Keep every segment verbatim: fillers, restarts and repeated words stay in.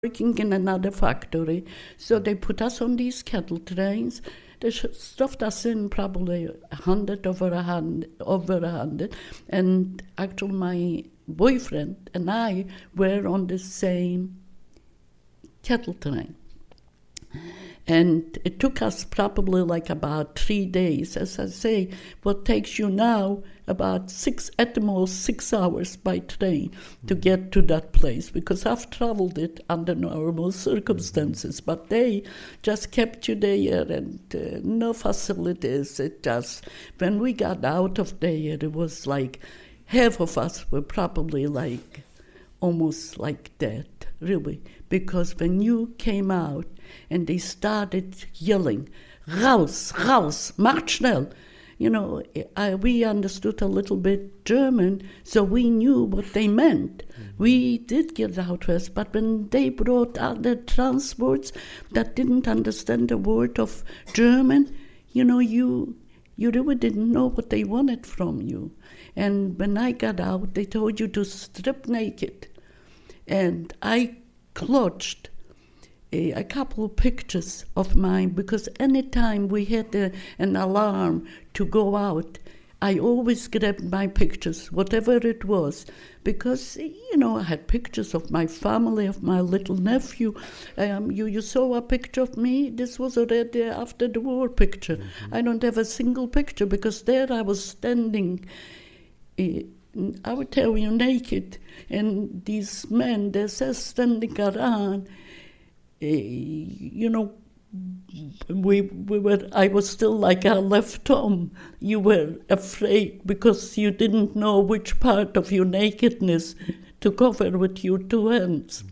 working in another factory. So they put us on these cattle trains. They stuffed us in probably a hundred, over a hundred, over a hundred. And actually my boyfriend and I were on the same cattle train. And it took us probably like about three days. As I say, what takes you now about six, at the most six hours by train to get to that place, because I've traveled it under normal circumstances, but they just kept you there and uh, no facilities. It just, when we got out of there, it was like half of us were probably like almost like dead, really, because when you came out and they started yelling, raus, raus, macht schnell. You know, I, we understood a little bit German, so we knew what they meant. Mm-hmm. We did get out west, but when they brought other transports that didn't understand a word of German, you know, you you really didn't know what they wanted from you. And when I got out, they told you to strip naked. And I clutched a, a couple of pictures of mine, because anytime we had a, an alarm to go out, I always grabbed my pictures, whatever it was, because, you know, I had pictures of my family, of my little nephew. Um, you, you saw a picture of me, this was already after the war picture. Mm-hmm. I don't have a single picture, because there I was standing, uh, I would tell you, naked, and these men, they're just standing around. Uh, you know, we we were. I was still like I left home. You were afraid because you didn't know which part of your nakedness to cover with your two hands.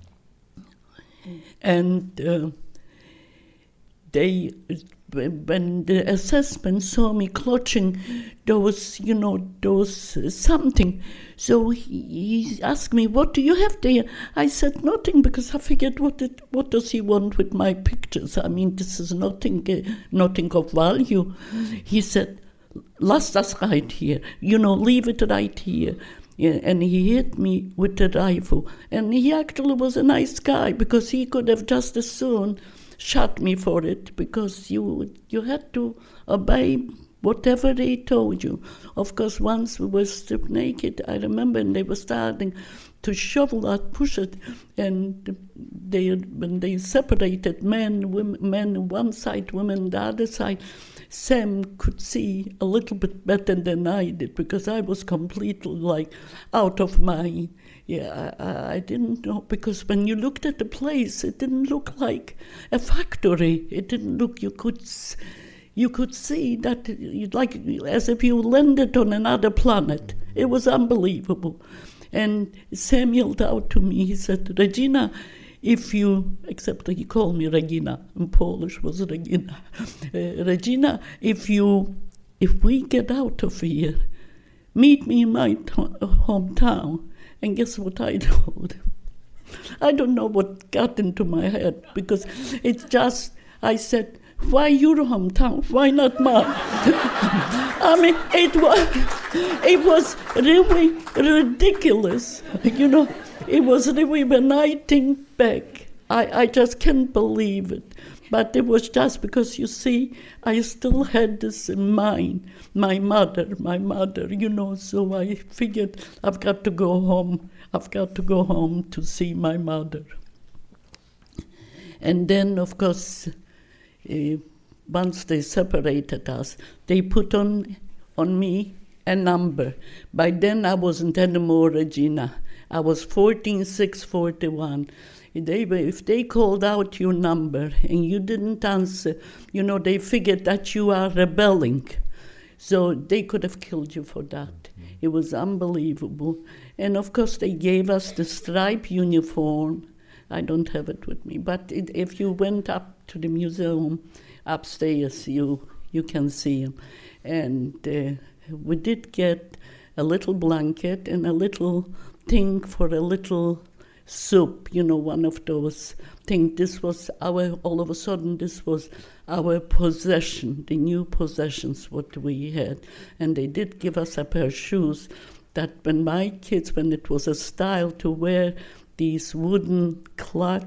And uh, they, when the assessment saw me clutching those, you know, those uh, something, so he, he asked me, "What do you have there?" I said, "Nothing," because I figured, what it, what does he want with my pictures? I mean, this is nothing, uh, nothing of value. He said, "Lass das right here, you know, leave it right here." Yeah, and he hit me with the rifle. And he actually was a nice guy, because he could have just as soon shot me for it, because you you had to obey whatever they told you. Of course, once we were stripped naked, I remember, and they were starting to shovel that, push it, and they when they separated men, women, men on one side, women on the other side, Sam could see a little bit better than I did, because I was completely like out of my, yeah, I, I didn't know, because when you looked at the place, it didn't look like a factory. It didn't look, you could, you could see that, you'd like, as if you landed on another planet. It was unbelievable. And Sam yelled out to me, he said, "Regina, if you," except that he called me Regina, in Polish was Regina, uh, "Regina, if you, if we get out of here, meet me in my t- hometown." And guess what I told him? I don't know what got into my head, because it's just, I said, "Why your hometown? Why not mine?" I mean, it was, it was really ridiculous, you know. It was really, when I think back, I, I just can't believe it. But it was just because, you see, I still had this in mind. My mother, my mother, you know, so I figured I've got to go home. I've got to go home to see my mother. And then, of course, uh, once they separated us, they put on on me a number. By then, I wasn't anymore Regina. I was fourteen six forty-one. They, if they called out your number and you didn't answer, you know, they figured that you are rebelling. So they could have killed you for that. Mm-hmm. It was unbelievable. And of course, they gave us the striped uniform. I don't have it with me. But it, if you went up to the museum upstairs, you, you can see them. And uh, we did get a little blanket and a little thing for a little soup, you know, one of those things. This was our, all of a sudden, this was our possession, the new possessions, what we had. And they did give us a pair of shoes that when my kids, when it was a style to wear these wooden clock